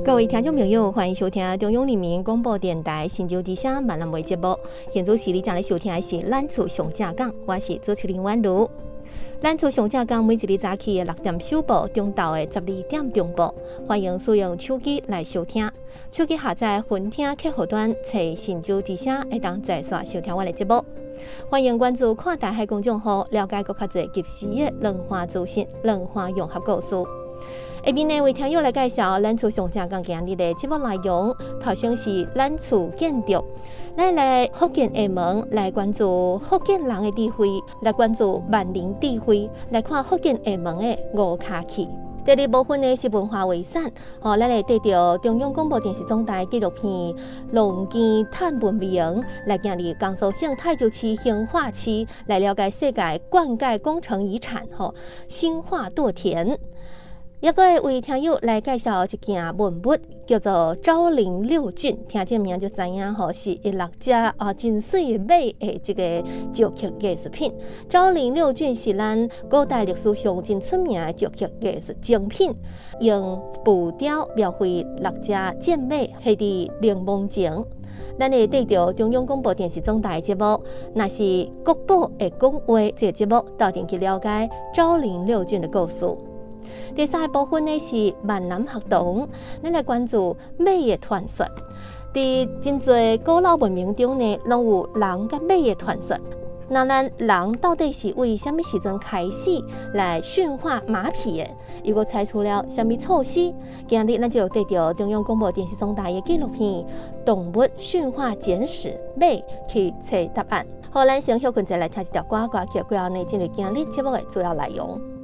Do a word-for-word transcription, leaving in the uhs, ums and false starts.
各位听众朋友，欢迎收听中央人民广播电台新州之声闽南话节目。现在是你正在收听的是《咱厝上正港》，我是主持人婉如。咱厝上正港每一日早起的六点首播，中昼的十二点中播，欢迎使用手机来收听。手机下载分听客户端，找新州之声，会当在线收听我的节目。欢迎关注看台海公众号，了解更较多及时的文化资讯、文化融合故事。下面呢，为听友来介绍咱厝上正港今日的节目内容。头先是咱厝建筑，咱来福建厦门来关注福建人的智慧，来关注万灵智慧，来看福建厦门的五卡器。第二部分呢是文化遗产，哦，咱来得到中央广播电视总台纪录片《龙基探文明》，来进入江苏省太州市兴化区，来了解世界灌溉工程遗产，吼，兴化稻田。也个为听友来介绍一件文物，叫做昭陵六骏。听这名就知影吼，是一六只啊真水的马的这个石刻艺术品。昭陵六骏是咱古代历史上真出名的石刻艺术精品，用浮雕描绘六只健马系伫陵墓前。咱会得到中央广播电视总台节目，那是国宝会讲话这个节目，到底去了解昭陵六骏的故事。第三个部分呢是闽南学堂，咱来关注马的传说。伫真侪古老文明中呢，拢有人甲马的传说。那咱人到底是为什么时阵开始来驯化马匹的？如果采取了什么措施？今日咱就有得到中央广播电视总台的纪录片《动物驯化简史》马去找答案。好，咱先休困者来听一条歌，歌曲过后呢，进入今日节目的主要内容。